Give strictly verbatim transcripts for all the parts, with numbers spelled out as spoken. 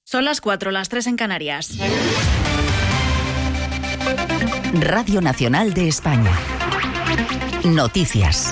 Son las cuatro, las tres en Canarias. Radio Nacional de España. Noticias.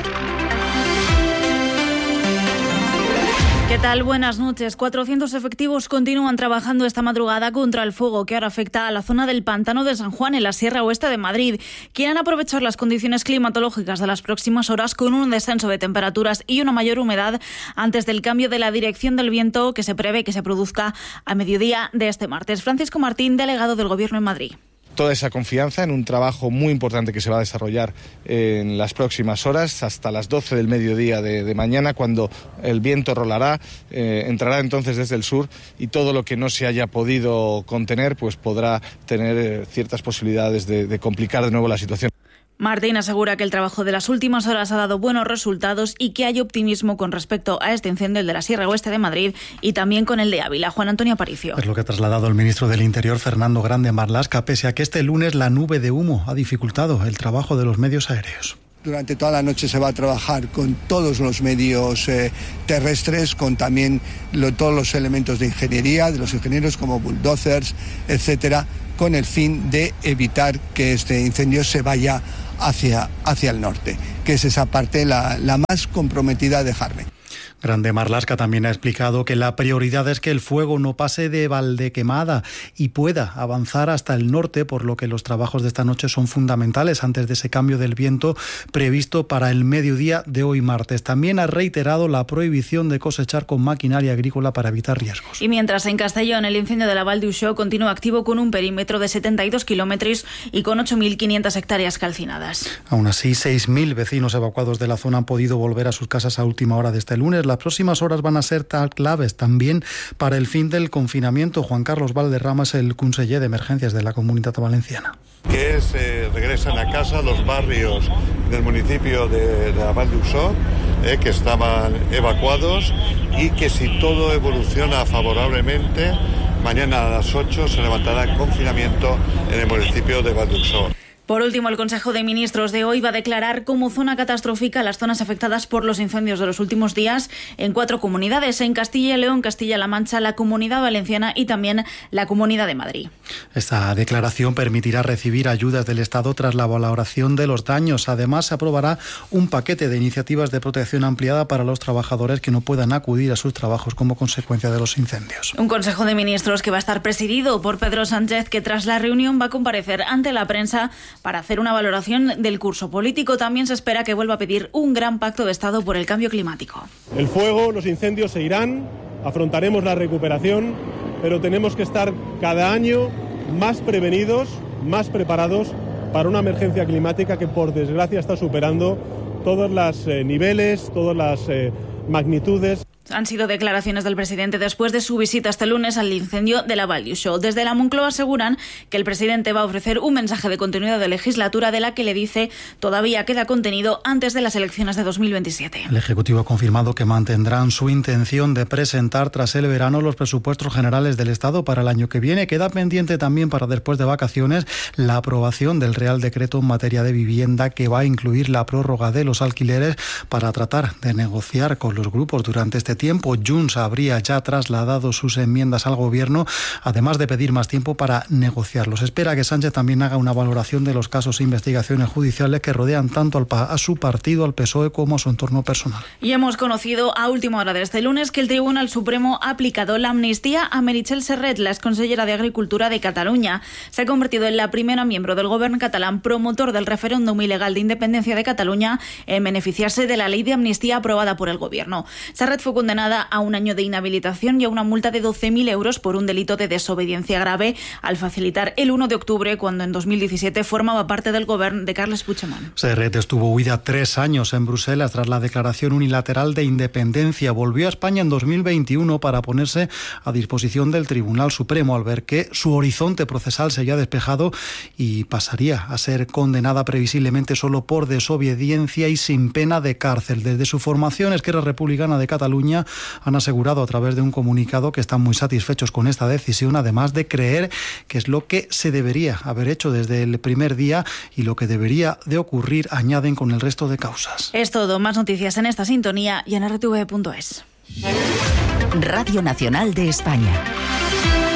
¿Qué tal? Buenas noches. cuatrocientos efectivos continúan trabajando esta madrugada contra el fuego que ahora afecta a la zona del Pantano de San Juan, en la Sierra Oeste de Madrid. Quieren aprovechar las condiciones climatológicas de las próximas horas con un descenso de temperaturas y una mayor humedad antes del cambio de la dirección del viento que se prevé que se produzca a mediodía de este martes. Francisco Martín, delegado del Gobierno en Madrid. Toda esa confianza en un trabajo muy importante que se va a desarrollar en las próximas horas, hasta las doce del mediodía de, de mañana, cuando el viento rolará, eh, entrará entonces desde el sur y todo lo que no se haya podido contener pues podrá tener eh, ciertas posibilidades de, de complicar de nuevo la situación. Martín asegura que el trabajo de las últimas horas ha dado buenos resultados y que hay optimismo con respecto a este incendio, el de la Sierra Oeste de Madrid, y también con el de Ávila. Juan Antonio Aparicio. Es lo que ha trasladado el ministro del Interior, Fernando Grande Marlaska, pese a que este lunes la nube de humo ha dificultado el trabajo de los medios aéreos. Durante toda la noche se va a trabajar con todos los medios eh, terrestres, con también lo, todos los elementos de ingeniería, de los ingenieros como bulldozers, etcétera, con el fin de evitar que este incendio se vaya hacia, hacia el norte, que es esa parte la, la más comprometida de Jarne. Grande Marlaska también ha explicado que la prioridad es que el fuego no pase de Valdequemada y pueda avanzar hasta el norte, por lo que los trabajos de esta noche son fundamentales antes de ese cambio del viento previsto para el mediodía de hoy martes. También ha reiterado la prohibición de cosechar con maquinaria agrícola para evitar riesgos. Y mientras en Castellón el incendio de la Val d'Uixó continúa activo con un perímetro de setenta y dos kilómetros y con ocho mil quinientas hectáreas calcinadas. Aún así, seis mil vecinos evacuados de la zona han podido volver a sus casas a última hora de este lunes. Las próximas horas van a ser tan claves también para el fin del confinamiento. Juan Carlos Valderrama es el conseller de Emergencias de la Comunitat Valenciana. Que se regresan a casa los barrios del municipio de, de la Val d'Uixó, eh, que estaban evacuados, y que si todo evoluciona favorablemente, mañana a las ocho se levantará el confinamiento en el municipio de Val d'Uixó. Por último, el Consejo de Ministros de hoy va a declarar como zona catastrófica las zonas afectadas por los incendios de los últimos días en cuatro comunidades: en Castilla y León, Castilla-La Mancha, la Comunidad Valenciana y también la Comunidad de Madrid. Esta declaración permitirá recibir ayudas del Estado tras la valoración de los daños. Además, se aprobará un paquete de iniciativas de protección ampliada para los trabajadores que no puedan acudir a sus trabajos como consecuencia de los incendios. Un Consejo de Ministros que va a estar presidido por Pedro Sánchez, que tras la reunión va a comparecer ante la prensa para hacer una valoración del curso político. También se espera que vuelva a pedir un gran pacto de Estado por el cambio climático. El fuego, los incendios se irán, afrontaremos la recuperación, pero tenemos que estar cada año más prevenidos, más preparados para una emergencia climática que, por desgracia, está superando todos los eh, niveles, todas las eh, magnitudes. Han sido declaraciones del presidente después de su visita este lunes al incendio de la Val d'Uixó. Desde la Moncloa aseguran que el presidente va a ofrecer un mensaje de continuidad de legislatura de la que le dice todavía queda contenido antes de las elecciones de dos mil veintisiete. El Ejecutivo ha confirmado que mantendrán su intención de presentar tras el verano los presupuestos generales del Estado para el año que viene. Queda pendiente también para después de vacaciones la aprobación del Real Decreto en materia de vivienda, que va a incluir la prórroga de los alquileres para tratar de negociar con los grupos durante este tiempo. Junts habría ya trasladado sus enmiendas al Gobierno, además de pedir más tiempo para negociarlos. Espera que Sánchez también haga una valoración de los casos e investigaciones judiciales que rodean tanto al, a su partido, al P S O E, como a su entorno personal. Y hemos conocido a última hora de este lunes que el Tribunal Supremo ha aplicado la amnistía a Meritxell Serret, la exconsellera de Agricultura de Cataluña. Se ha convertido en la primera miembro del Gobierno catalán promotor del referéndum ilegal de independencia de Cataluña en beneficiarse de la ley de amnistía aprobada por el Gobierno. Serret fue condenada a un año de inhabilitación y a una multa de doce mil euros por un delito de desobediencia grave al facilitar el uno de octubre, cuando en dos mil diecisiete formaba parte del gobierno de Carles Puigdemont. Serret estuvo huida tres años en Bruselas tras la declaración unilateral de independencia. Volvió a España en dos mil veintiuno para ponerse a disposición del Tribunal Supremo al ver que su horizonte procesal se había despejado y pasaría a ser condenada previsiblemente solo por desobediencia y sin pena de cárcel. Desde su formación Esquerra Republicana de Cataluña han asegurado a través de un comunicado que están muy satisfechos con esta decisión, además de creer que es lo que se debería haber hecho desde el primer día y lo que debería de ocurrir, añaden, con el resto de causas. Es todo. Más noticias en esta sintonía y en r t v punto es. Radio Nacional de España.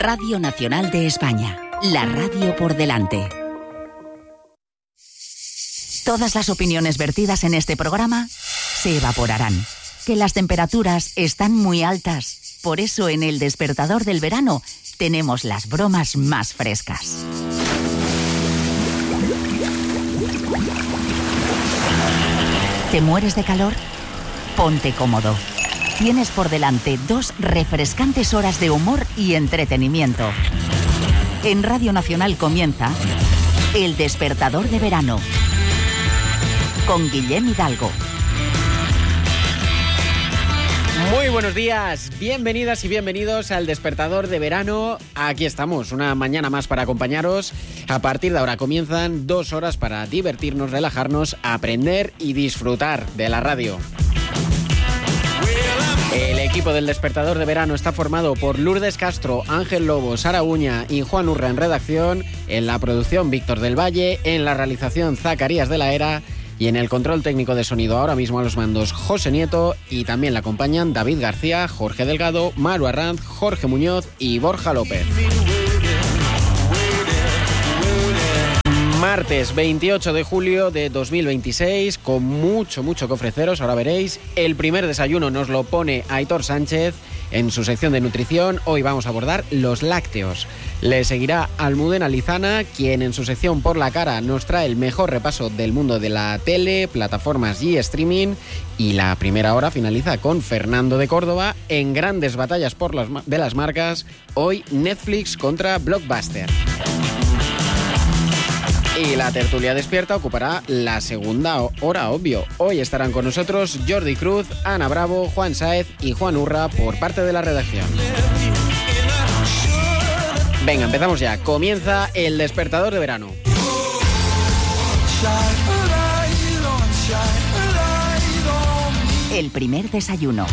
Radio Nacional de España, la radio por delante. Todas las opiniones vertidas en este programa se evaporarán. Que las temperaturas están muy altas. Por eso en El Despertador del Verano tenemos las bromas más frescas. ¿Te mueres de calor? Ponte cómodo. Tienes por delante dos refrescantes horas de humor y entretenimiento. En Radio Nacional comienza El Despertador de Verano con Guillem Hidalgo. Muy buenos días, bienvenidas y bienvenidos al Despertador de Verano. Aquí estamos, una mañana más para acompañaros. A partir de ahora comienzan dos horas para divertirnos, relajarnos, aprender y disfrutar de la radio. El equipo del Despertador de Verano está formado por Lourdes Castro, Ángel Lobo, Sara Uña y Juan Urra en redacción, en la producción Víctor del Valle, en la realización Zacarías de la Era y en el control técnico de sonido ahora mismo a los mandos José Nieto, y también le acompañan David García, Jorge Delgado, Maru Arranz, Jorge Muñoz y Borja López. Martes veintiocho de julio de dos mil veintiséis, con mucho, mucho que ofreceros, ahora veréis. El primer desayuno nos lo pone Aitor Sánchez en su sección de nutrición. Hoy vamos a abordar los lácteos. Le seguirá Almudena Lizana, quien en su sección Por la Cara nos trae el mejor repaso del mundo de la tele, plataformas y streaming. Y la primera hora finaliza con Fernando de Córdoba en grandes batallas por las, de las marcas. Hoy Netflix contra Blockbuster. Y la tertulia despierta ocupará la segunda hora, obvio. Hoy estarán con nosotros Jordi Cruz, Ana Bravo, Juan Sáez y Juan Urra por parte de la redacción. Venga, empezamos ya. Comienza El Despertador de Verano. El primer desayuno.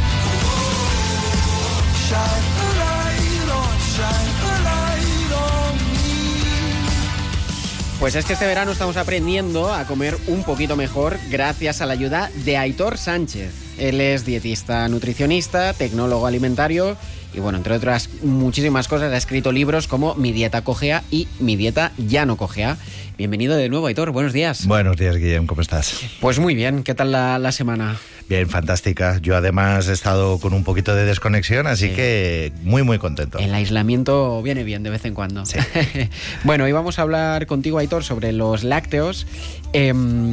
Pues es que este verano estamos aprendiendo a comer un poquito mejor gracias a la ayuda de Aitor Sánchez. Él es dietista, nutricionista, tecnólogo alimentario y, bueno, entre otras muchísimas cosas, ha escrito libros como Mi dieta cojea y Mi dieta ya no cojea. Bienvenido de nuevo, Aitor. Buenos días. Buenos días, Guillem. ¿Cómo estás? Pues muy bien. ¿Qué tal la, la semana? Bien, fantástica. Yo además he estado con un poquito de desconexión, así sí. que muy, muy contento. El aislamiento viene bien de vez en cuando. Sí. Bueno, hoy vamos a hablar contigo, Aitor, sobre los lácteos. Eh,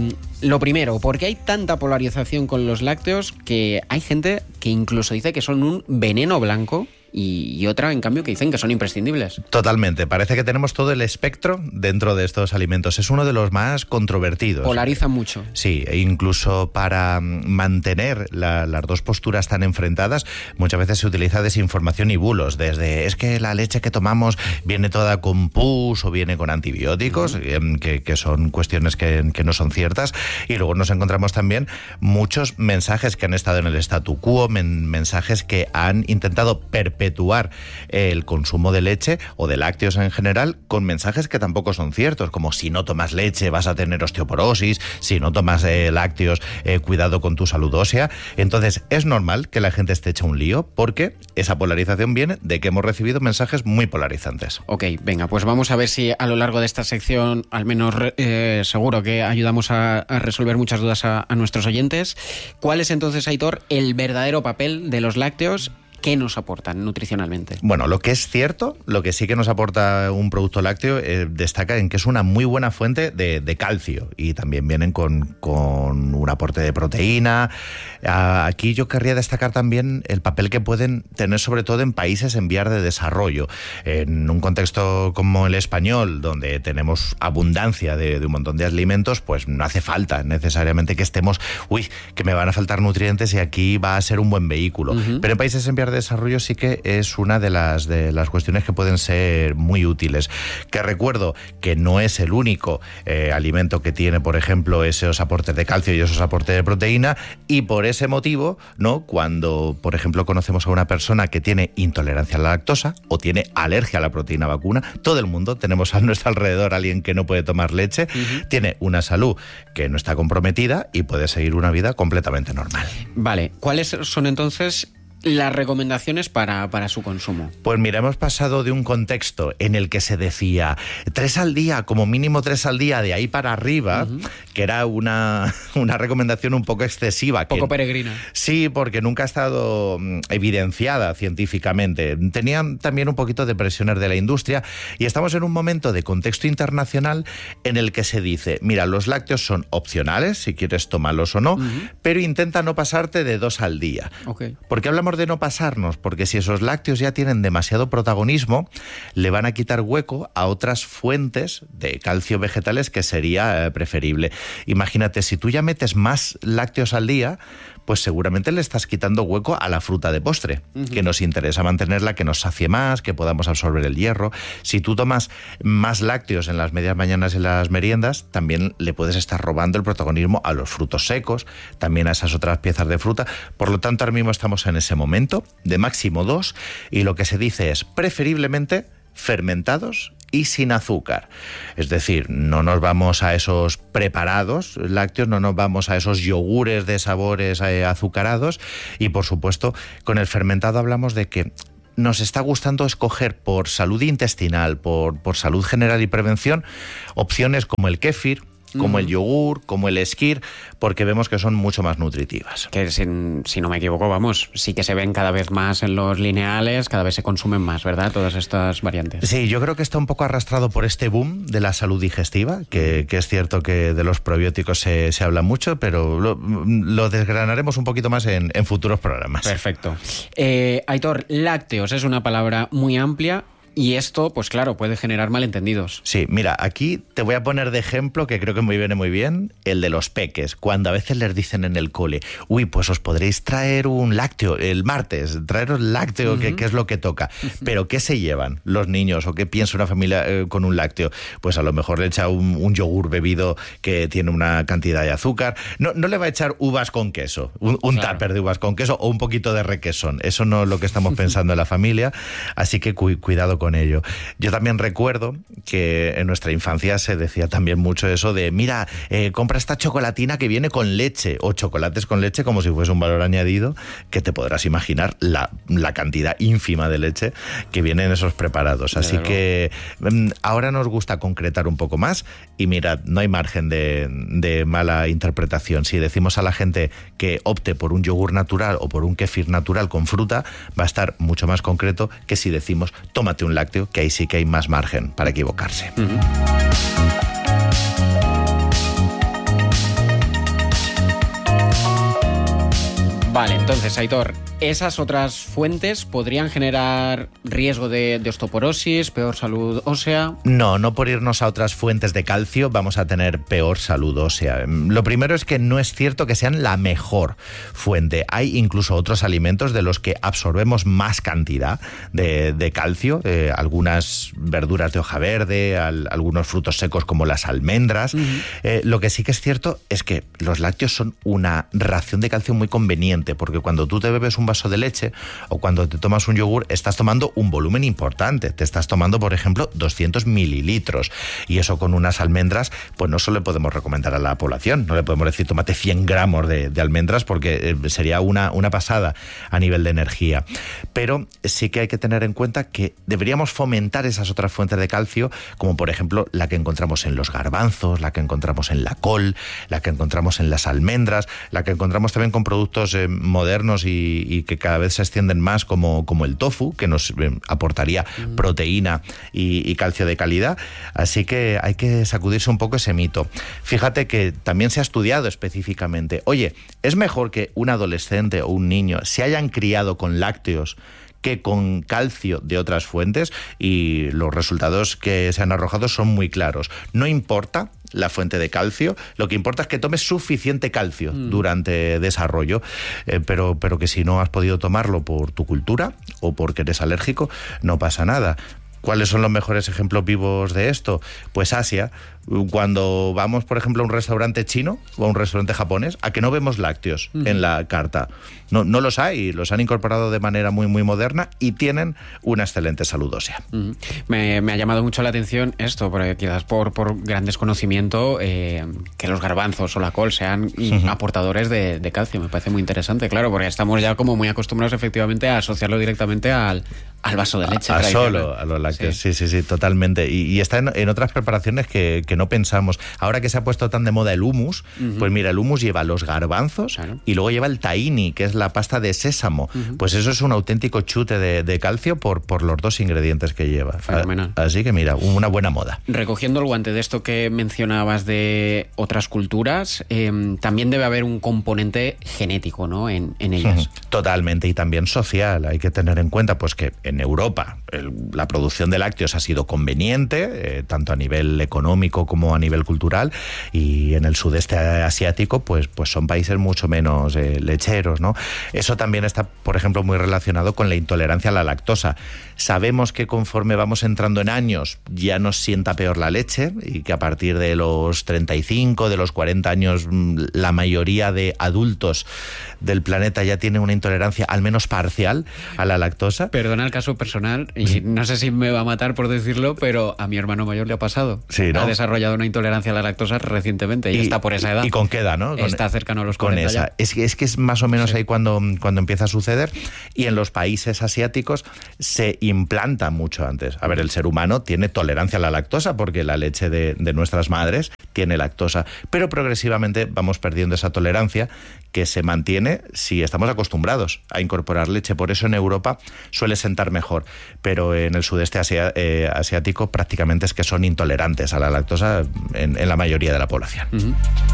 lo primero, ¿por qué hay tanta polarización con los lácteos que hay gente que incluso dice que son un veneno blanco? Y otra, en cambio, que dicen que son imprescindibles. Totalmente. Parece que tenemos todo el espectro dentro de estos alimentos. Es uno de los más controvertidos. Polarizan mucho. Sí, e incluso para mantener la, las dos posturas tan enfrentadas, muchas veces se utiliza desinformación y bulos. Desde, es que la leche que tomamos viene toda con pus o viene con antibióticos, uh-huh. que, que son cuestiones que, que no son ciertas. Y luego nos encontramos también muchos mensajes que han estado en el statu quo, men, mensajes que han intentado perpetuar el consumo de leche o de lácteos en general con mensajes que tampoco son ciertos, como si no tomas leche vas a tener osteoporosis, si no tomas eh, lácteos, eh, cuidado con tu salud ósea. Entonces es normal que la gente esté hecha un lío porque esa polarización viene de que hemos recibido mensajes muy polarizantes. Ok, venga, pues vamos a ver si a lo largo de esta sección, al menos eh, seguro que ayudamos a, a resolver muchas dudas a, a nuestros oyentes. ¿Cuál es entonces, Aitor, el verdadero papel de los lácteos? ¿Qué nos aportan nutricionalmente? Bueno, lo que es cierto, lo que sí que nos aporta un producto lácteo, eh, destaca en que es una muy buena fuente de, de calcio y también vienen con, con un aporte de proteína. Aquí yo querría destacar también el papel que pueden tener sobre todo en países en vías de desarrollo. En un contexto como el español, donde tenemos abundancia de, de un montón de alimentos, pues no hace falta necesariamente que estemos, uy, que me van a faltar nutrientes y aquí va a ser un buen vehículo. Uh-huh. Pero en países en vías de desarrollo sí que es una de las, de las cuestiones que pueden ser muy útiles. Que recuerdo que no es el único eh, alimento que tiene, por ejemplo, esos aportes de calcio y esos aportes de proteína, y por ese motivo, ¿no? Cuando, por ejemplo, conocemos a una persona que tiene intolerancia a la lactosa o tiene alergia a la proteína vacuna, todo el mundo tenemos a nuestro alrededor a alguien que no puede tomar leche, uh-huh. tiene una salud que no está comprometida y puede seguir una vida completamente normal. Vale, ¿cuáles son entonces las recomendaciones para, para su consumo. Pues mira, hemos pasado de un contexto en el que se decía tres al día, como mínimo tres al día, de ahí para arriba, uh-huh. que era una, una recomendación un poco excesiva. Un poco que, peregrina. Sí, porque nunca ha estado evidenciada científicamente. Tenían también un poquito de presiones de la industria y estamos en un momento de contexto internacional en el que se dice, mira, los lácteos son opcionales, si quieres tomarlos o no, uh-huh. pero intenta no pasarte de dos al día. Okay. ¿Por qué hablamos de no pasarnos? Porque si esos lácteos ya tienen demasiado protagonismo, le van a quitar hueco a otras fuentes de calcio vegetales que sería eh, preferible. Imagínate, si tú ya metes más lácteos al día, pues seguramente le estás quitando hueco a la fruta de postre, uh-huh. que nos interesa mantenerla, que nos sacie más, que podamos absorber el hierro. Si tú tomas más lácteos en las medias mañanas y en las meriendas, también le puedes estar robando el protagonismo a los frutos secos, también a esas otras piezas de fruta. Por lo tanto, ahora mismo estamos en ese momento de máximo dos, y lo que se dice es preferiblemente fermentados y sin azúcar. Es decir, no nos vamos a esos preparados lácteos, no nos vamos a esos yogures de sabores eh, azucarados, y por supuesto con el fermentado hablamos de que nos está gustando escoger por salud intestinal, por, por salud general y prevención, opciones como el kéfir, como el yogur, como el esquir, porque vemos que son mucho más nutritivas. Que si, si no me equivoco, vamos, sí que se ven cada vez más en los lineales, cada vez se consumen más, ¿verdad? Todas estas variantes. Sí, yo creo que está un poco arrastrado por este boom de la salud digestiva, que, que es cierto que de los probióticos se, se habla mucho, pero lo, lo desgranaremos un poquito más en, en futuros programas. Perfecto. Eh, Aitor, lácteos es una palabra muy amplia. Y esto, pues claro, puede generar malentendidos. Sí, mira, aquí te voy a poner de ejemplo, que creo que me viene muy bien, el de los peques. Cuando a veces les dicen en el cole, uy, pues os podréis traer un lácteo el martes, traeros lácteo, uh-huh. que, que es lo que toca. Pero ¿qué se llevan los niños o qué piensa una familia eh, con un lácteo? Pues a lo mejor le echa un, un yogur bebido que tiene una cantidad de azúcar. No, no le va a echar uvas con queso, un, un claro. tupper de uvas con queso o un poquito de requesón. Eso no es lo que estamos pensando en la familia, así que cu- cuidado con con ello. Yo también recuerdo que en nuestra infancia se decía también mucho eso de, mira, eh, compra esta chocolatina que viene con leche, o chocolates con leche, como si fuese un valor añadido, que te podrás imaginar la, la cantidad ínfima de leche que viene en esos preparados. Así que ahora nos gusta concretar un poco más y mirad, no hay margen de, de mala interpretación. Si decimos a la gente que opte por un yogur natural o por un kéfir natural con fruta, va a estar mucho más concreto que si decimos tómate un lácteo, que ahí sí que hay más margen para equivocarse. Uh-huh. Vale, entonces, Aitor, ¿esas otras fuentes podrían generar riesgo de, de osteoporosis, peor salud ósea? No, no por irnos a otras fuentes de calcio vamos a tener peor salud ósea. Lo primero es que no es cierto que sean la mejor fuente. Hay incluso otros alimentos de los que absorbemos más cantidad de, de calcio, eh, algunas verduras de hoja verde, al, algunos frutos secos como las almendras. Uh-huh. Eh, lo que sí que es cierto es que los lácteos son una ración de calcio muy conveniente, porque cuando tú te bebes un vaso de leche o cuando te tomas un yogur, estás tomando un volumen importante. Te estás tomando, por ejemplo, doscientos mililitros. Y eso con unas almendras, pues no solo le podemos recomendar a la población. No le podemos decir, tómate cien gramos de, de almendras, porque eh, sería una, una pasada a nivel de energía. Pero sí que hay que tener en cuenta que deberíamos fomentar esas otras fuentes de calcio, como por ejemplo la que encontramos en los garbanzos, la que encontramos en la col, la que encontramos en las almendras, la que encontramos también con productos eh, modernos y, y que cada vez se extienden más, como, como el tofu, que nos eh, aportaría mm. proteína y, y calcio de calidad. Así que hay que sacudirse un poco ese mito. Fíjate que también se ha estudiado específicamente, oye, ¿es mejor que un adolescente o un niño se hayan criado con lácteos que con calcio de otras fuentes? Y los resultados que se han arrojado son muy claros. No importa la fuente de calcio, lo que importa es que tomes suficiente calcio mm. durante desarrollo, eh, pero, pero que si no has podido tomarlo por tu cultura o porque eres alérgico, no pasa nada. ¿Cuáles son los mejores ejemplos vivos de esto? Pues Asia, Cuando vamos, por ejemplo, a un restaurante chino o a un restaurante japonés, ¿a que no vemos lácteos uh-huh. en la carta? No, no los hay, los han incorporado de manera muy, muy moderna y tienen una excelente salud ósea. Uh-huh. Me, me ha llamado mucho la atención esto, porque quizás por, por gran desconocimiento, eh, que los garbanzos o la col sean uh-huh. aportadores de, de calcio. Me parece muy interesante, claro, porque estamos ya como muy acostumbrados efectivamente a asociarlo directamente al, al vaso de leche. A, a solo, a los lácteos, sí, sí, sí, sí totalmente. Y, y está en, en otras preparaciones que, que no pensamos. Ahora que se ha puesto tan de moda el hummus, uh-huh. pues mira, el hummus lleva los garbanzos claro. y luego lleva el tahini, que es la pasta de sésamo. Uh-huh. Pues eso es un auténtico chute de, de calcio por, por los dos ingredientes que lleva. Fenomenal. Así que mira, una buena moda. Recogiendo el guante de esto que mencionabas de otras culturas, eh, también debe haber un componente genético, ¿no? en, en ellas. Uh-huh. Totalmente, y también social. Hay que tener en cuenta pues que en Europa el, la producción de lácteos ha sido conveniente, eh, tanto a nivel económico como a nivel cultural, y en el sudeste asiático pues, pues son países mucho menos eh, lecheros, ¿no? Eso también está, por ejemplo, muy relacionado con la intolerancia a la lactosa. Sabemos que conforme vamos entrando en años ya nos sienta peor la leche y que a partir de los treinta y cinco, de los cuarenta años, la mayoría de adultos del planeta ya tiene una intolerancia al menos parcial a la lactosa. Perdona el caso personal, y no sé si me va a matar por decirlo, pero a mi hermano mayor le ha pasado. Sí, ¿no? Ha desarrollado una intolerancia a la lactosa recientemente y, y está por esa edad. ¿Y con qué edad, no? Con, está cercano a los con cuarenta esa. Ya. Es que, es que es más o menos sí. ahí cuando, cuando empieza a suceder, y en los países asiáticos se implanta mucho antes. A ver, el ser humano tiene tolerancia a la lactosa porque la leche de, de nuestras madres tiene lactosa, pero progresivamente vamos perdiendo esa tolerancia que se mantiene si estamos acostumbrados a incorporar leche. Por eso en Europa suele sentar mejor, pero en el sudeste asia, eh, asiático prácticamente es que son intolerantes a la lactosa en, en la mayoría de la población. Uh-huh.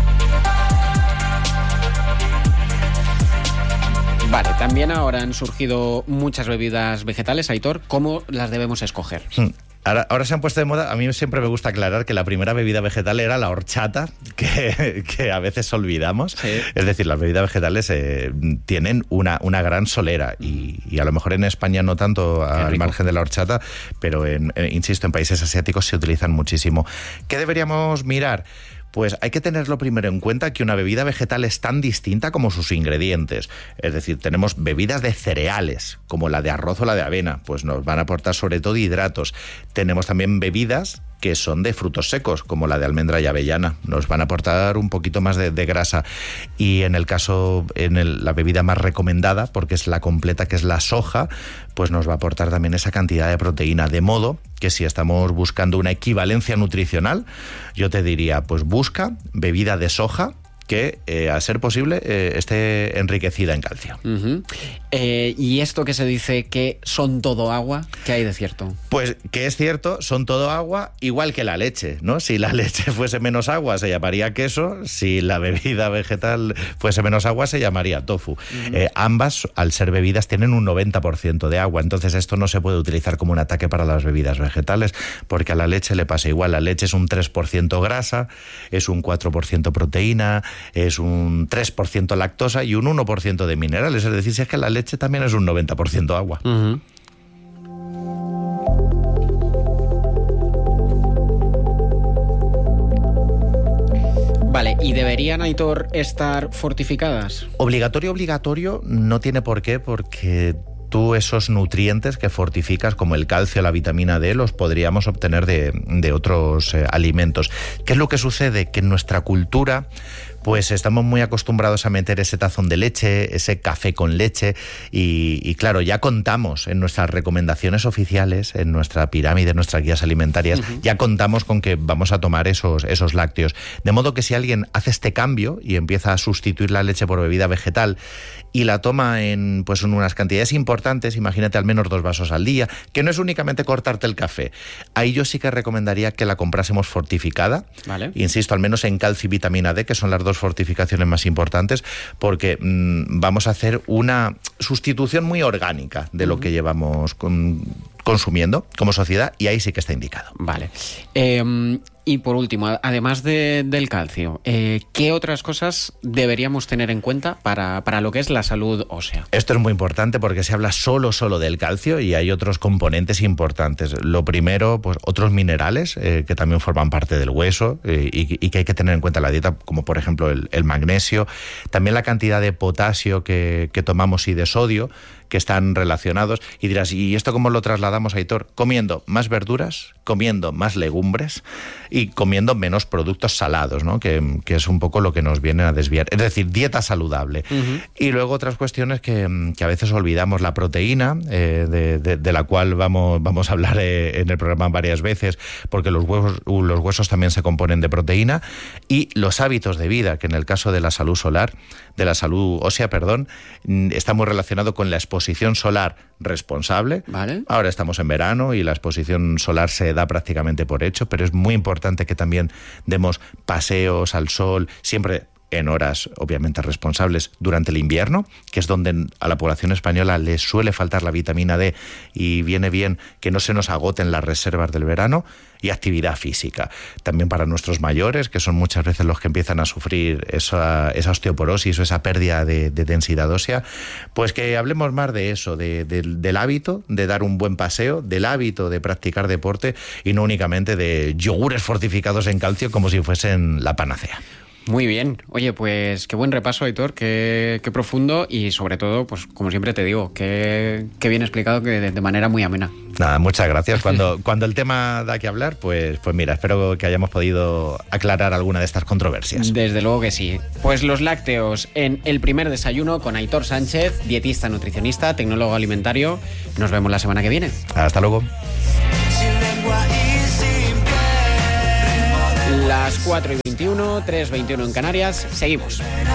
Vale, también ahora han surgido muchas bebidas vegetales, Aitor. ¿Cómo las debemos escoger? Hmm. Ahora, ahora se han puesto de moda. A mí siempre me gusta aclarar que la primera bebida vegetal era la horchata, que, que a veces olvidamos. Sí. Es decir, las bebidas vegetales eh, tienen una, una gran solera y, y a lo mejor en España no tanto al margen de la horchata, pero en, en, insisto, en países asiáticos se utilizan muchísimo. ¿Qué deberíamos mirar? Pues hay que tenerlo primero en cuenta que una bebida vegetal es tan distinta como sus ingredientes. Es decir, tenemos bebidas de cereales, como la de arroz o la de avena, pues nos van a aportar sobre todo hidratos. Tenemos también bebidas que son de frutos secos, como la de almendra y avellana. Nos van a aportar un poquito más de, de grasa. Y en el caso, en el, la bebida más recomendada, porque es la completa, que es la soja, pues nos va a aportar también esa cantidad de proteína. De modo que si estamos buscando una equivalencia nutricional, yo te diría, pues busca bebida de soja que, eh, a ser posible, eh, esté enriquecida en calcio. Uh-huh. Eh, ¿Y esto que se dice que son todo agua? ¿Qué hay de cierto? Pues que es cierto, son todo agua, igual que la leche, ¿no? Si la leche fuese menos agua, se llamaría queso. Si la bebida vegetal fuese menos agua, se llamaría tofu. Uh-huh. Eh, ambas, al ser bebidas, tienen un noventa por ciento de agua. Entonces esto no se puede utilizar como un ataque para las bebidas vegetales, porque a la leche le pasa igual. La leche es un tres por ciento grasa, es un cuatro por ciento proteína, es un tres por ciento lactosa y un uno por ciento de minerales. Es decir, si es que la leche también es un noventa por ciento agua. Uh-huh. Vale, ¿y deberían, Aitor, estar fortificadas? Obligatorio, obligatorio, no tiene por qué, porque tú esos nutrientes que fortificas, como el calcio, la vitamina D, los podríamos obtener de, de otros eh, alimentos. ¿Qué es lo que sucede? Que en nuestra cultura pues estamos muy acostumbrados a meter ese tazón de leche, ese café con leche, y, y claro, ya contamos en nuestras recomendaciones oficiales, en nuestra pirámide, en nuestras guías alimentarias, uh-huh. ya contamos con que vamos a tomar esos, esos lácteos. De modo que si alguien hace este cambio y empieza a sustituir la leche por bebida vegetal y la toma en, pues, en unas cantidades importantes, imagínate al menos dos vasos al día, que no es únicamente cortarte el café, ahí yo sí que recomendaría que la comprásemos fortificada, vale. Insisto, al menos en calcio y vitamina D, que son las dos fortificaciones más importantes, porque mmm, vamos a hacer una sustitución muy orgánica de lo uh-huh. que llevamos con, consumiendo como sociedad, y ahí sí que está indicado. Vale. Eh, Y por último, además de, del calcio, eh, ¿qué otras cosas deberíamos tener en cuenta para, para lo que es la salud ósea? Esto es muy importante porque se habla solo, solo del calcio y hay otros componentes importantes. Lo primero, pues otros minerales eh, que también forman parte del hueso eh, y, y que hay que tener en cuenta en la dieta, como por ejemplo el, el magnesio, también la cantidad de potasio que, que tomamos y de sodio, que están relacionados. Y dirás, ¿y esto cómo lo trasladamos, Aitor? Comiendo más verduras, comiendo más legumbres y comiendo menos productos salados, ¿no? Que, que es un poco lo que nos viene a desviar. Es decir, dieta saludable. Uh-huh. Y luego otras cuestiones que, que a veces olvidamos. La proteína, eh, de, de, de la cual vamos, vamos a hablar eh, en el programa varias veces, porque los huesos, los huesos también se componen de proteína. Y los hábitos de vida, que en el caso de la salud solar, de la salud ósea, perdón, está muy relacionado con la exposición solar responsable. Vale. Ahora estamos en verano y la exposición solar se da prácticamente por hecho, pero es muy importante que también demos paseos al sol, siempre en horas obviamente responsables, durante el invierno, que es donde a la población española le suele faltar la vitamina D y viene bien que no se nos agoten las reservas del verano. Y actividad física. También para nuestros mayores, que son muchas veces los que empiezan a sufrir esa, esa osteoporosis o esa pérdida de, de densidad ósea, pues que hablemos más de eso, de, de, del hábito de dar un buen paseo, del hábito de practicar deporte y no únicamente de yogures fortificados en calcio como si fuesen la panacea. Muy bien. Oye, pues qué buen repaso, Aitor, qué, qué profundo y sobre todo, pues como siempre te digo, qué, qué bien explicado, que de, de manera muy amena. Nada, muchas gracias. Cuando, cuando el tema da que hablar, pues, pues mira, espero que hayamos podido aclarar alguna de estas controversias. Desde luego que sí. Pues los lácteos en El Primer Desayuno con Aitor Sánchez, dietista, nutricionista, tecnólogo alimentario. Nos vemos la semana que viene. Hasta luego. Las cuatro y veintiuno, tres y veintiuno en Canarias. Seguimos.